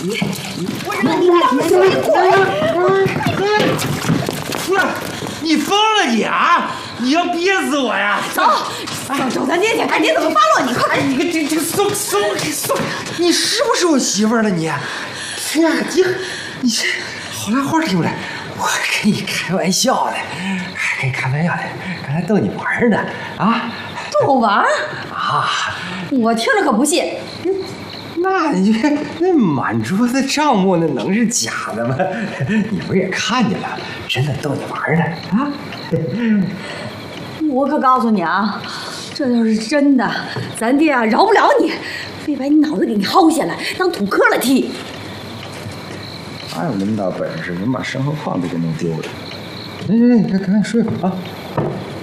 我让你当水鬼！ 不是，你疯了你啊！你要憋死我呀！ 走，走咱爹去，看爹怎么发落你！快！ 你个这松，你是不是我媳妇儿了你？天啊，你这好赖话听不来，我跟你开玩笑的，跟你开玩笑的，刚才逗你玩呢啊！ 逗我玩啊！ 我听着可不信。 那你这那满桌子账目那能是假的吗？你不是也看见了，真的逗你玩呢啊！ 我可告诉你啊，这要是真的，咱爹啊饶不了你，非把你脑子给你薅下来当土坷了踢。 哪有那么大本事，能把生蚝矿都给弄丢了？行，赶紧睡吧啊！